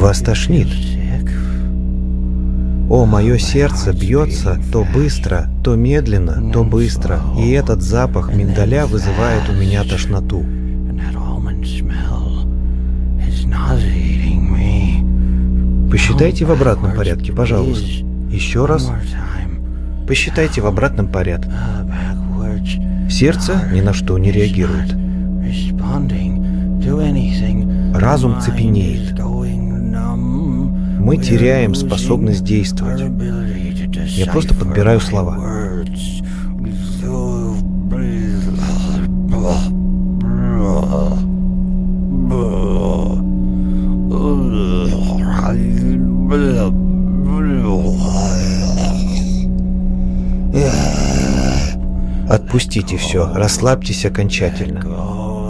вас тошнит. О, мое сердце бьется то быстро, то медленно, то быстро, и этот запах миндаля вызывает у меня тошноту. Посчитайте в обратном порядке, пожалуйста. Еще раз. Посчитайте в обратном порядке. Сердце ни на что не реагирует. Разум цепенеет. Мы теряем способность действовать. Я просто подбираю слова. Отпустите все, расслабьтесь окончательно.